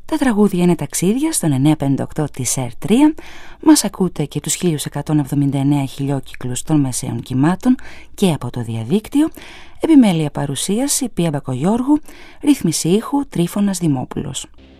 Τα τραγούδια είναι ταξίδια στον 958 της R3. Μας ακούτε και τους 1179 χιλιόκυκλους των μεσαίων κυμάτων και από το διαδίκτυο. Επιμέλεια παρουσίαση Πία Μπακογιώργου, ρύθμιση ήχου Τρίφωνας Δημόπουλος.